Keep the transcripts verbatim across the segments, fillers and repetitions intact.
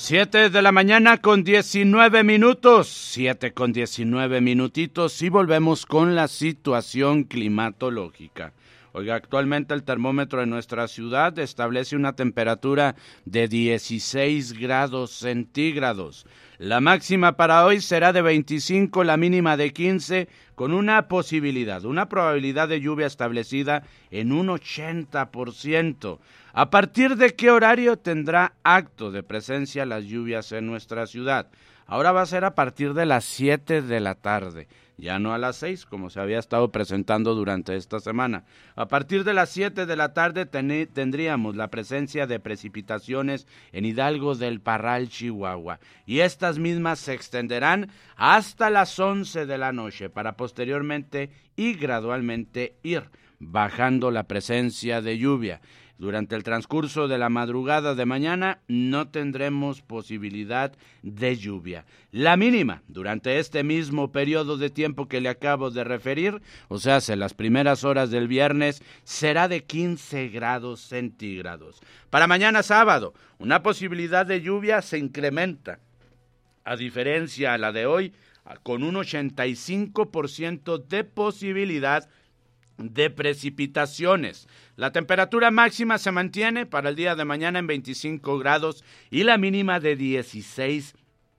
Siete de la mañana con diecinueve minutos, siete con diecinueve minutitos y volvemos con la situación climatológica. Oiga, actualmente el termómetro de nuestra ciudad establece una temperatura de dieciséis grados centígrados. La máxima para hoy será de veinticinco, la mínima de quince, con una posibilidad, una probabilidad de lluvia establecida en un ochenta por ciento. ¿A partir de qué horario tendrá acto de presencia las lluvias en nuestra ciudad? Ahora va a ser a partir de las siete de la tarde, ya no a las seis, como se había estado presentando durante esta semana. A partir de las siete de la tarde ten- tendríamos la presencia de precipitaciones en Hidalgo del Parral, Chihuahua, y estas mismas se extenderán hasta las once de la noche, para posteriormente y gradualmente ir bajando la presencia de lluvia. Durante el transcurso de la madrugada de mañana no tendremos posibilidad de lluvia. La mínima durante este mismo periodo de tiempo que le acabo de referir, o sea, en las primeras horas del viernes, será de quince grados centígrados. Para mañana sábado, una posibilidad de lluvia se incrementa, a diferencia a la de hoy, con un ochenta y cinco por ciento de posibilidad de precipitaciones. La temperatura máxima se mantiene para el día de mañana en veinticinco grados y la mínima de dieciséis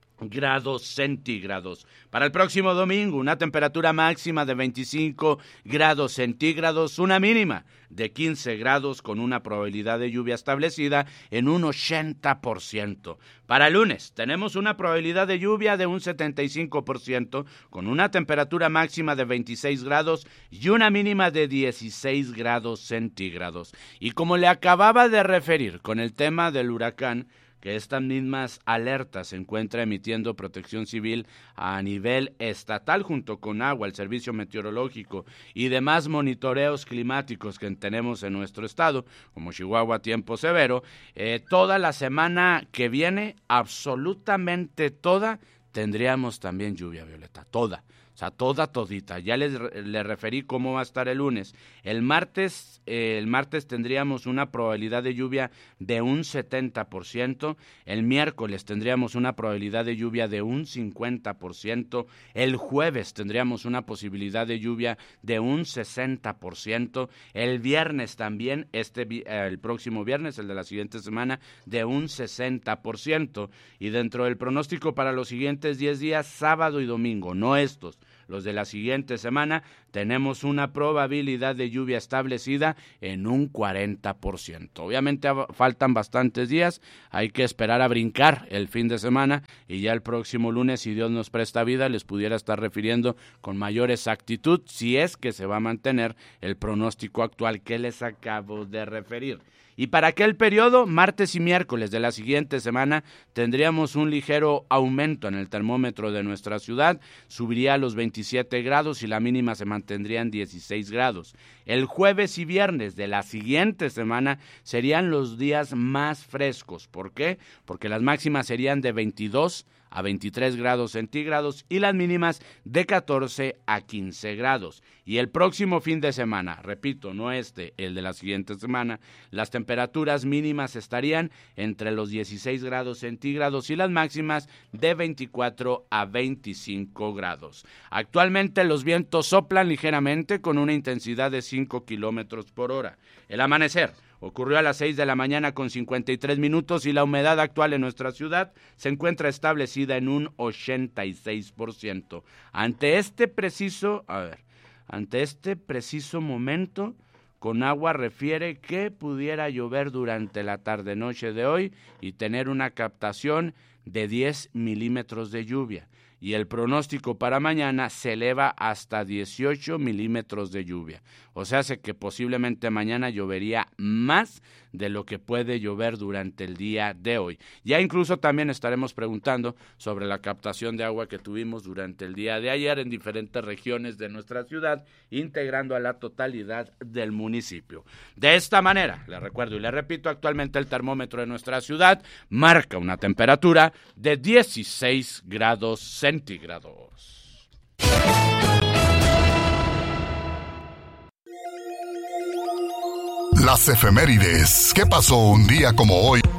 grados centígrados. Para el próximo domingo, una temperatura máxima de veinticinco grados centígrados, una mínima de quince grados con una probabilidad de lluvia establecida en un ochenta por ciento. Para el lunes, tenemos una probabilidad de lluvia de un setenta y cinco por ciento con una temperatura máxima de veintiséis grados y una mínima de dieciséis grados centígrados. Y como le acababa de referir con el tema del huracán, que estas mismas alertas se encuentra emitiendo Protección Civil a nivel estatal junto con Agua, el Servicio Meteorológico y demás monitoreos climáticos que tenemos en nuestro estado, como Chihuahua Tiempo Severo, eh, toda la semana que viene, absolutamente toda, tendríamos también lluvia, Violeta, toda. O sea, toda, todita. Ya les, les referí cómo va a estar el lunes. El martes, eh, el martes tendríamos una probabilidad de lluvia de un setenta por ciento. El miércoles tendríamos una probabilidad de lluvia de un cincuenta por ciento. El jueves tendríamos una posibilidad de lluvia de un sesenta por ciento. El viernes también, este eh, el próximo viernes, el de la siguiente semana, de un sesenta por ciento. Y dentro del pronóstico para los siguientes diez días, sábado y domingo, no estos, los de la siguiente semana, tenemos una probabilidad de lluvia establecida en un cuarenta por ciento. Obviamente faltan bastantes días, hay que esperar a brincar el fin de semana y ya el próximo lunes, si Dios nos presta vida, les pudiera estar refiriendo con mayor exactitud si es que se va a mantener el pronóstico actual que les acabo de referir. Y para aquel periodo, martes y miércoles de la siguiente semana, tendríamos un ligero aumento en el termómetro de nuestra ciudad, subiría a los veintisiete grados y la mínima se mantendría en dieciséis grados. El jueves y viernes de la siguiente semana serían los días más frescos. ¿Por qué? Porque las máximas serían de veintidós a veintitrés grados centígrados y las mínimas de catorce a quince grados. Y el próximo fin de semana, repito, no este, el de la siguiente semana, las temperaturas mínimas estarían entre los dieciséis grados centígrados y las máximas de veinticuatro a veinticinco grados. Actualmente los vientos soplan ligeramente con una intensidad de cinco kilómetros por hora. El amanecer ocurrió a las seis de la mañana con cincuenta y tres minutos y la humedad actual en nuestra ciudad se encuentra establecida en un ochenta y seis por ciento. Ante este preciso, a ver, ante este preciso momento, Conagua refiere que pudiera llover durante la tarde-noche de hoy y tener una captación de diez milímetros de lluvia. Y el pronóstico para mañana se eleva hasta dieciocho milímetros de lluvia. O sea, hace que posiblemente mañana llovería más de lo que puede llover durante el día de hoy. Ya incluso también estaremos preguntando sobre la captación de agua que tuvimos durante el día de ayer en diferentes regiones de nuestra ciudad, integrando a la totalidad del municipio. De esta manera, le recuerdo y le repito, actualmente el termómetro de nuestra ciudad marca una temperatura de dieciséis grados centígrados. Las efemérides. ¿Qué pasó un día como hoy?